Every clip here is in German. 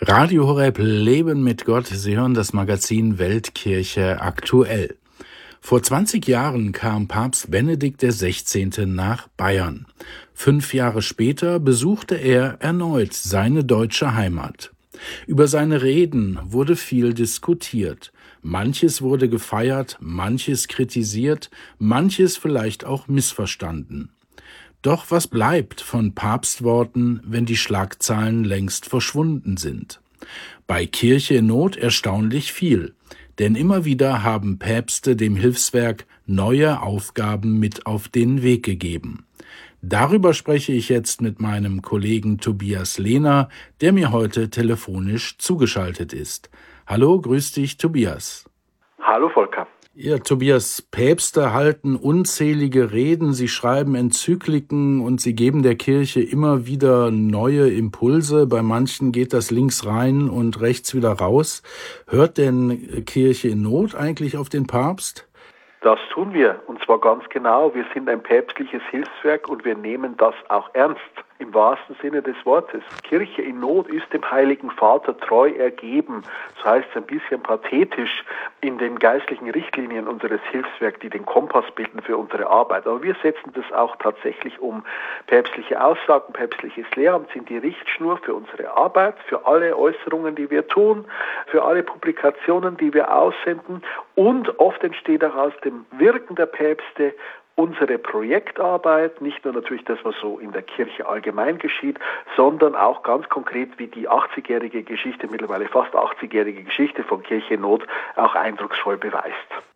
Radio Horeb Leben mit Gott. Sie hören das Magazin Weltkirche aktuell. Vor 20 Jahren kam Papst Benedikt XVI. Nach Bayern. 5 Jahre später besuchte er erneut seine deutsche Heimat. Über seine Reden wurde viel diskutiert. Manches wurde gefeiert, manches kritisiert, manches vielleicht auch missverstanden. Doch was bleibt von Papstworten, wenn die Schlagzeilen längst verschwunden sind? Bei Kirche in Not erstaunlich viel, denn immer wieder haben Päpste dem Hilfswerk neue Aufgaben mit auf den Weg gegeben. Darüber spreche ich jetzt mit meinem Kollegen Tobias Lehner, der mir heute telefonisch zugeschaltet ist. Hallo, grüß dich, Tobias. Hallo, Volker. Ja, Tobias, Päpste halten unzählige Reden, sie schreiben Enzykliken und sie geben der Kirche immer wieder neue Impulse. Bei manchen geht das links rein und rechts wieder raus. Hört denn Kirche in Not eigentlich auf den Papst? Das tun wir, und zwar ganz genau. Wir sind ein päpstliches Hilfswerk und wir nehmen das auch ernst. Im wahrsten Sinne des Wortes. Kirche in Not ist dem Heiligen Vater treu ergeben. So heißt es ein bisschen pathetisch in den geistlichen Richtlinien unseres Hilfswerks, die den Kompass bilden für unsere Arbeit. Aber wir setzen das auch tatsächlich um. Päpstliche Aussagen, päpstliches Lehramt sind die Richtschnur für unsere Arbeit, für alle Äußerungen, die wir tun, für alle Publikationen, die wir aussenden. Und oft entsteht auch aus dem Wirken der Päpste unsere Projektarbeit, nicht nur natürlich das, was so in der Kirche allgemein geschieht, sondern auch ganz konkret, wie die 80-jährige Geschichte, mittlerweile fast 80-jährige Geschichte von Kirche in Not auch eindrucksvoll beweist.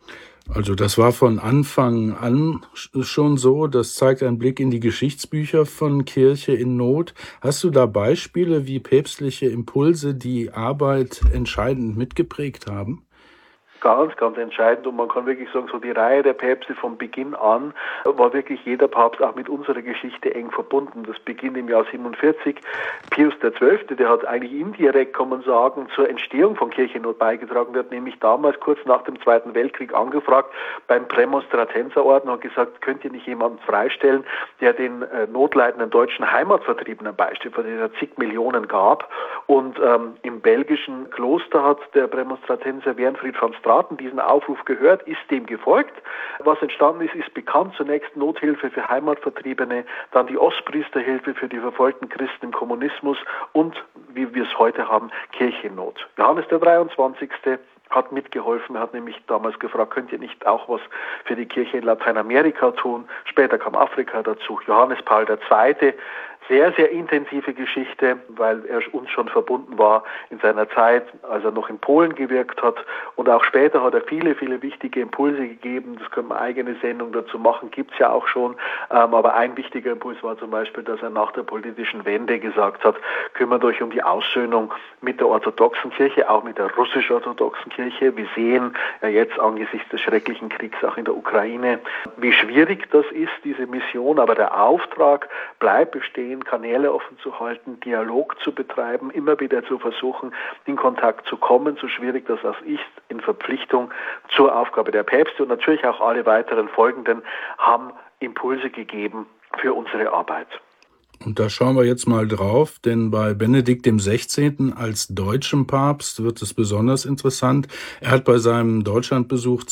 Also das war von Anfang an schon so, das zeigt ein Blick in die Geschichtsbücher von Kirche in Not. Hast du da Beispiele, wie päpstliche Impulse die Arbeit entscheidend mitgeprägt haben? Ganz, ganz entscheidend, und man kann wirklich sagen, so die Reihe der Päpste von Beginn an war wirklich jeder Papst auch mit unserer Geschichte eng verbunden. Das beginnt im Jahr 47. Pius XII., der hat eigentlich indirekt, kann man sagen, zur Entstehung von Kirche in Not beigetragen, wird nämlich damals kurz nach dem Zweiten Weltkrieg angefragt beim Prämonstratenserorden und hat gesagt, könnt ihr nicht jemanden freistellen, der den notleidenden deutschen Heimatvertriebenen beisteht, von denen es zig Millionen gab. Und im belgischen Kloster hat der Prämonstratenser Wernfried van Straten diesen Aufruf gehört, ist dem gefolgt. Was entstanden ist, ist bekannt. Zunächst Nothilfe für Heimatvertriebene, dann die Ostpriesterhilfe für die verfolgten Christen im Kommunismus und, wie wir es heute haben, Kirche in Not. Johannes der 23. hat mitgeholfen. Er hat nämlich damals gefragt, könnt ihr nicht auch was für die Kirche in Lateinamerika tun? Später kam Afrika dazu. Johannes Paul II., sehr, sehr intensive Geschichte, weil er uns schon verbunden war in seiner Zeit, als er noch in Polen gewirkt hat. Und auch später hat er viele, viele wichtige Impulse gegeben. Das können wir eigene Sendung dazu machen, gibt's ja auch schon. Aber ein wichtiger Impuls war zum Beispiel, dass er nach der politischen Wende gesagt hat, kümmert euch um die Aussöhnung mit der orthodoxen Kirche, auch mit der russisch-orthodoxen Kirche. Wir sehen ja jetzt angesichts des schrecklichen Kriegs auch in der Ukraine, wie schwierig das ist, diese Mission. Aber der Auftrag bleibt bestehen, Kanäle offen zu halten, Dialog zu betreiben, immer wieder zu versuchen, in Kontakt zu kommen, so schwierig das auch ist, in Verpflichtung zur Aufgabe der Päpste. Und natürlich auch alle weiteren Folgenden haben Impulse gegeben für unsere Arbeit. Und da schauen wir jetzt mal drauf, denn bei Benedikt XVI. Als deutschem Papst wird es besonders interessant. Er hat bei seinem Deutschlandbesuch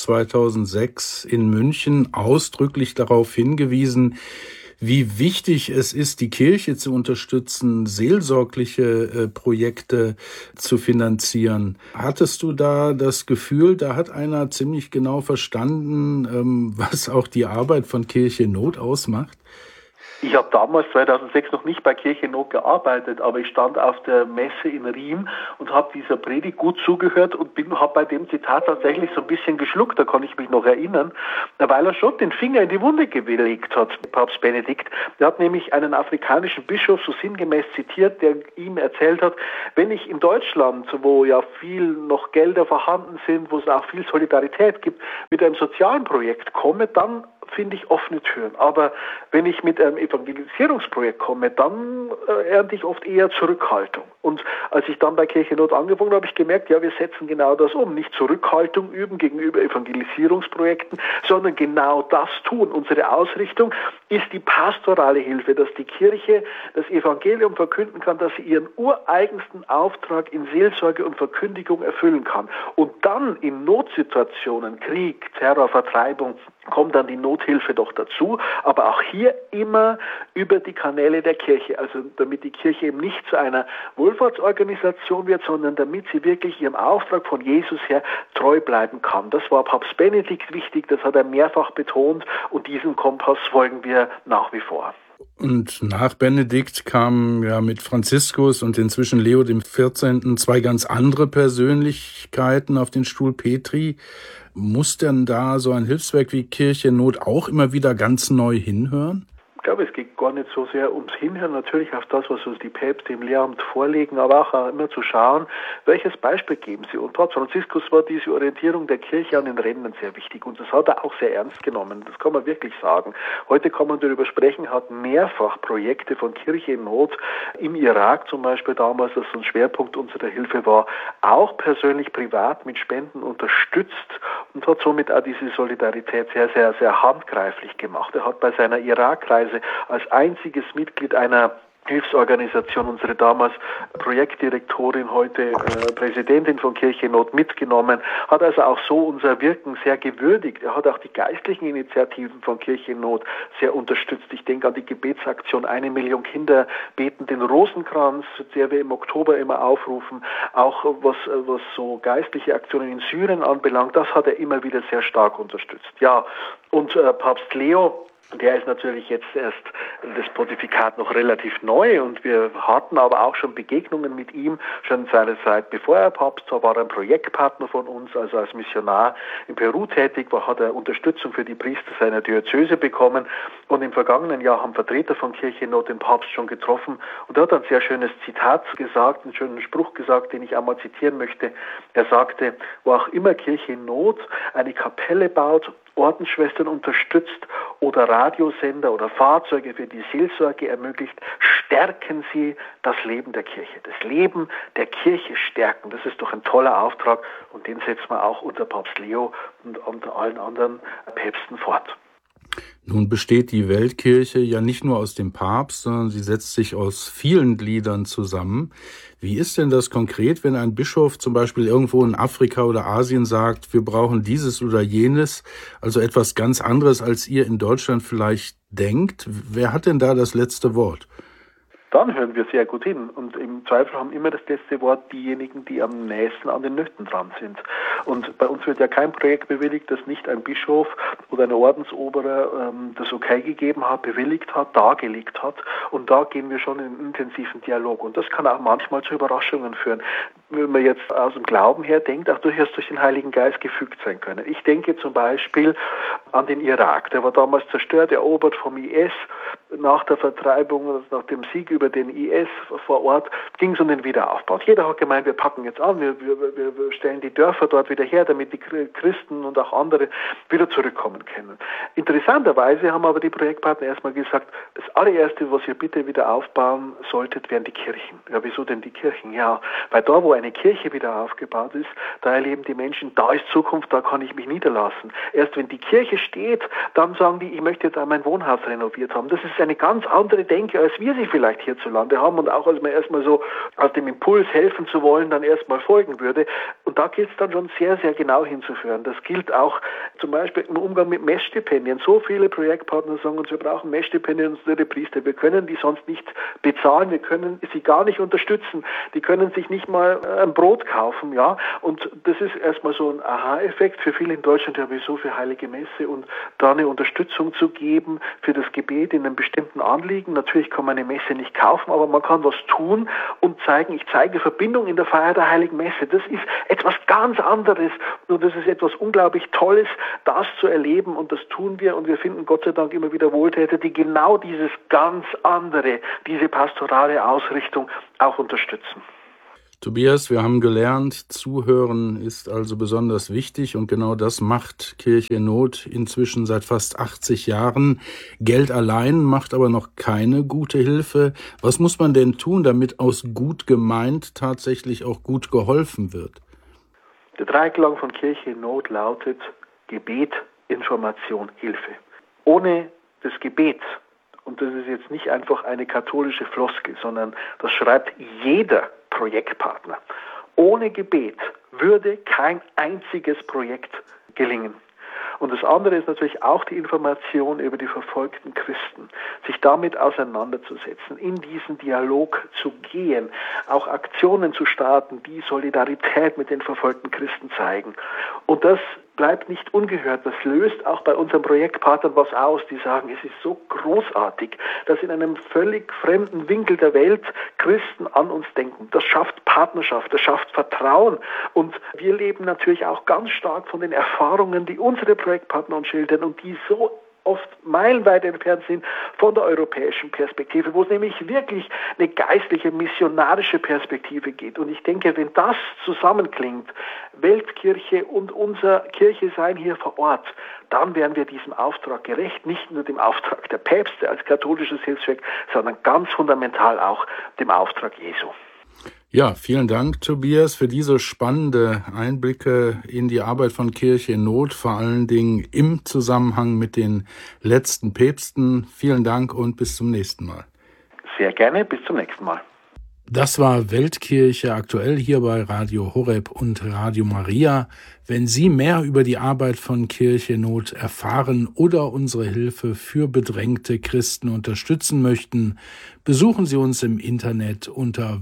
2006 in München ausdrücklich darauf hingewiesen, wie wichtig es ist, die Kirche zu unterstützen, seelsorgliche Projekte zu finanzieren. Hattest du da das Gefühl, da hat einer ziemlich genau verstanden, was auch die Arbeit von Kirche in Not ausmacht? Ich habe damals 2006 noch nicht bei Kirche in Not gearbeitet, aber ich stand auf der Messe in Riem und habe dieser Predigt gut zugehört und habe bei dem Zitat tatsächlich so ein bisschen geschluckt, da kann ich mich noch erinnern, weil er schon den Finger in die Wunde gelegt hat, Papst Benedikt. Der hat nämlich einen afrikanischen Bischof so sinngemäß zitiert, der ihm erzählt hat, wenn ich in Deutschland, wo ja viel noch Gelder vorhanden sind, wo es auch viel Solidarität gibt, mit einem sozialen Projekt komme, dann finde ich offene Türen. Aber wenn ich mit einem Evangelisierungsprojekt komme, dann ernte ich oft eher Zurückhaltung. Und als ich dann bei Kirche in Not angefangen habe, habe ich gemerkt, ja, wir setzen genau das um. Nicht Zurückhaltung üben gegenüber Evangelisierungsprojekten, sondern genau das tun. Unsere Ausrichtung ist die pastorale Hilfe, dass die Kirche das Evangelium verkünden kann, dass sie ihren ureigensten Auftrag in Seelsorge und Verkündigung erfüllen kann. Und dann in Notsituationen, Krieg, Terror, Vertreibung, kommt dann die Nothilfe doch dazu, aber auch hier immer über die Kanäle der Kirche, also damit die Kirche eben nicht zu einer Wohlfahrtsorganisation wird, sondern damit sie wirklich ihrem Auftrag von Jesus her treu bleiben kann. Das war Papst Benedikt wichtig, das hat er mehrfach betont und diesem Kompass folgen wir nach wie vor. Und nach Benedikt kamen ja mit Franziskus und inzwischen Leo XIV. Zwei ganz andere Persönlichkeiten auf den Stuhl Petri. Muss denn da so ein Hilfswerk wie Kirche in Not auch immer wieder ganz neu hinhören? Ich glaube, es geht gar nicht so sehr ums Hinhören, natürlich auf das, was uns die Päpste im Lehramt vorlegen, aber auch immer zu schauen, welches Beispiel geben sie. Und Papst Franziskus war diese Orientierung der Kirche an den Rändern sehr wichtig und das hat er auch sehr ernst genommen, das kann man wirklich sagen. Heute kann man darüber sprechen, hat mehrfach Projekte von Kirche in Not im Irak zum Beispiel damals, das ein Schwerpunkt unserer Hilfe war, auch persönlich privat mit Spenden unterstützt und hat somit auch diese Solidarität sehr, sehr, sehr handgreiflich gemacht. Er hat bei seiner Irakreise als einziges Mitglied einer Hilfsorganisation, unsere damals Projektdirektorin, heute Präsidentin von Kirche in Not mitgenommen, hat also auch so unser Wirken sehr gewürdigt. Er hat auch die geistlichen Initiativen von Kirche in Not sehr unterstützt. Ich denke an die Gebetsaktion 1 Million Kinder beten den Rosenkranz, zu der wir im Oktober immer aufrufen. Auch was so geistliche Aktionen in Syrien anbelangt, das hat er immer wieder sehr stark unterstützt. Ja, und Papst Leo, der ist natürlich jetzt erst das Pontifikat noch relativ neu und wir hatten aber auch schon Begegnungen mit ihm, schon seine Zeit, bevor er Papst war, war er ein Projektpartner von uns, also als Missionar in Peru tätig, hat er Unterstützung für die Priester seiner Diözese bekommen und im vergangenen Jahr haben Vertreter von Kirche in Not den Papst schon getroffen und er hat ein sehr schönes Zitat gesagt, einen schönen Spruch gesagt, den ich einmal zitieren möchte. Er sagte, wo auch immer Kirche in Not eine Kapelle baut, Ordensschwestern unterstützt oder Radiosender oder Fahrzeuge für die Seelsorge ermöglicht, stärken sie das Leben der Kirche. Das Leben der Kirche stärken, das ist doch ein toller Auftrag und den setzen wir auch unter Papst Leo und unter allen anderen Päpsten fort. Nun besteht die Weltkirche ja nicht nur aus dem Papst, sondern sie setzt sich aus vielen Gliedern zusammen. Wie ist denn das konkret, wenn ein Bischof zum Beispiel irgendwo in Afrika oder Asien sagt, wir brauchen dieses oder jenes, also etwas ganz anderes, als ihr in Deutschland vielleicht denkt? Wer hat denn da das letzte Wort? Dann hören wir sehr gut hin und im Zweifel haben immer das letzte Wort diejenigen, die am nächsten an den Nöten dran sind. Und bei uns wird ja kein Projekt bewilligt, das nicht ein Bischof oder ein Ordensoberer das Okay gegeben hat, bewilligt hat, dargelegt hat. Und da gehen wir schon in einen intensiven Dialog. Und das kann auch manchmal zu Überraschungen führen. Wenn man jetzt aus dem Glauben her denkt, auch durchaus durch den Heiligen Geist gefügt sein können. Ich denke zum Beispiel an den Irak. Der war damals zerstört, erobert vom IS. Nach der Vertreibung, also nach dem Sieg über den IS vor Ort, ging es um den Wiederaufbau. Und jeder hat gemeint, wir packen jetzt an, wir stellen die Dörfer dort wieder her, damit die Christen und auch andere wieder zurückkommen können. Interessanterweise haben aber die Projektpartner erstmal gesagt, das allererste, was ihr bitte wieder aufbauen solltet, wären die Kirchen. Ja, wieso denn die Kirchen? Ja, weil da, wo eine Kirche wieder aufgebaut ist, da erleben die Menschen, da ist Zukunft, da kann ich mich niederlassen. Erst wenn die Kirche steht, dann sagen die, ich möchte jetzt auch mein Wohnhaus renoviert haben. Das ist eine ganz andere Denke, als wir sie vielleicht hierzulande haben und auch als man erstmal so aus dem Impuls helfen zu wollen, dann erstmal folgen würde. Und da gilt es dann schon sehr, sehr genau hinzuführen. Das gilt auch zum Beispiel im Umgang mit Messstipendien. So viele Projektpartner sagen uns, wir brauchen Messstipendien unsere Priester. Wir können die sonst nicht bezahlen, wir können sie gar nicht unterstützen. Die können sich nicht mal ein Brot kaufen, ja. Und das ist erstmal so ein Aha-Effekt für viele in Deutschland, ja, wieso für Heilige Messe und da eine Unterstützung zu geben für das Gebet in einem bestimmten Anliegen. Natürlich kann man eine Messe nicht kaufen, aber man kann was tun und zeigen, ich zeige Verbindung in der Feier der Heiligen Messe. Das ist etwas ganz anderes und das ist etwas unglaublich Tolles, das zu erleben und das tun wir und wir finden Gott sei Dank immer wieder Wohltäter, die genau dieses ganz andere, diese pastorale Ausrichtung auch unterstützen. Tobias, wir haben gelernt, Zuhören ist also besonders wichtig und genau das macht Kirche in Not inzwischen seit fast 80 Jahren. Geld allein macht aber noch keine gute Hilfe. Was muss man denn tun, damit aus gut gemeint tatsächlich auch gut geholfen wird? Der Dreiklang von Kirche in Not lautet Gebet, Information, Hilfe. Ohne das Gebet, und das ist jetzt nicht einfach eine katholische Floskel, sondern das schreibt jeder Projektpartner. Ohne Gebet würde kein einziges Projekt gelingen. Und das andere ist natürlich auch die Information über die verfolgten Christen, sich damit auseinanderzusetzen, in diesen Dialog zu gehen, auch Aktionen zu starten, die Solidarität mit den verfolgten Christen zeigen. Und das bleibt nicht ungehört. Das löst auch bei unseren Projektpartnern was aus, die sagen, es ist so großartig, dass in einem völlig fremden Winkel der Welt Christen an uns denken. Das schafft Partnerschaft, das schafft Vertrauen. Und wir leben natürlich auch ganz stark von den Erfahrungen, die unsere Projektpartner uns schildern und die so oft meilenweit entfernt sind von der europäischen Perspektive, wo es nämlich wirklich eine geistliche, missionarische Perspektive geht. Und ich denke, wenn das zusammenklingt, Weltkirche und unser Kirche sein hier vor Ort, dann werden wir diesem Auftrag gerecht, nicht nur dem Auftrag der Päpste als katholisches Hilfswerk, sondern ganz fundamental auch dem Auftrag Jesu. Ja, vielen Dank, Tobias, für diese spannende Einblicke in die Arbeit von Kirche in Not, vor allen Dingen im Zusammenhang mit den letzten Päpsten. Vielen Dank und bis zum nächsten Mal. Sehr gerne, bis zum nächsten Mal. Das war Weltkirche aktuell hier bei Radio Horeb und Radio Maria. Wenn Sie mehr über die Arbeit von Kirche in Not erfahren oder unsere Hilfe für bedrängte Christen unterstützen möchten, besuchen Sie uns im Internet unter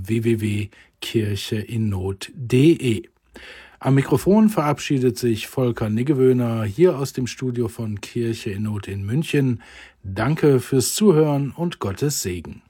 www.kircheinnot.de. Am Mikrofon verabschiedet sich Volker Niggewöhner hier aus dem Studio von Kirche in Not in München. Danke fürs Zuhören und Gottes Segen.